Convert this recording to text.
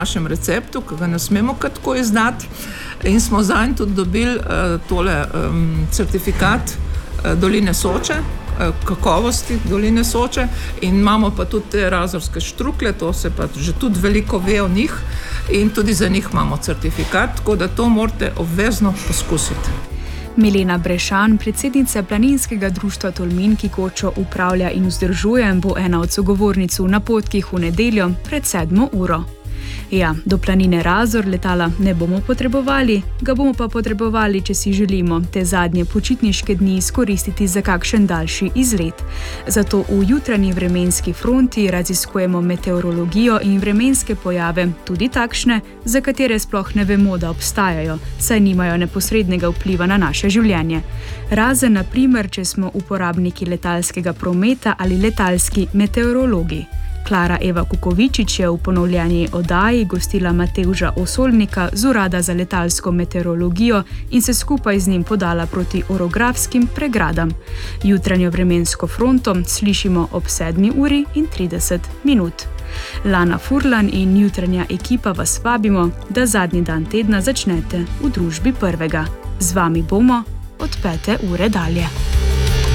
našem receptu, ki ga ne smemo kar tako izdati, in smo zanj tudi dobili tole certifikat Doline Soče, kakovosti Doline Soče, in imamo pa tudi te razorske štrukle, to se pa že tudi veliko ve o njih in tudi za njih imamo certifikat, tako da to morate obvezno poskusiti. Milena Brešan, predsednica Planinskega društva Tolmin, ki kočo upravlja in vzdržuje, bo ena od sogovornic v napotkih v nedeljo pred 7. uro. Ja, do planine Razor letala ne bomo potrebovali, ga bomo pa potrebovali, če si želimo te zadnje počitniške dni izkoristiti za kakšen daljši izlet. Zato v jutranji vremenski fronti raziskujemo meteorologijo in vremenske pojave, tudi takšne, za katere sploh ne vemo, da obstajajo, saj nimajo neposrednega vpliva na naše življenje. Razen, na primer, če smo uporabniki letalskega prometa ali letalski meteorologi. Klara Eva Kukovičič je v ponovljeni oddaji gostila Matevža Osolnika z Urada za letalsko meteorologijo in se skupaj z njim podala proti orografskim pregradam. Jutranjo vremensko fronto slišimo ob 7:30. Lana Furlan in jutranja ekipa vas vabimo, da zadnji dan tedna začnete v družbi Prvega. Z vami bomo od 5. ure dalje.